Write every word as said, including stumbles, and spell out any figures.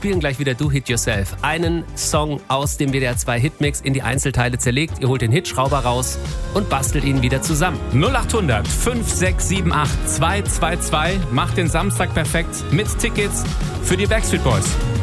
spielen gleich wieder Do Hit Yourself. Einen Song aus dem W D R zwei Hitmix in die Einzelteile zerlegt. Ihr holt den Hitschrauber raus und bastelt ihn wieder zusammen. null acht hundert fünf sechs sieben acht zwei zwei zwei. Macht den Samstag perfekt mit Tickets für die Backstreet Boys.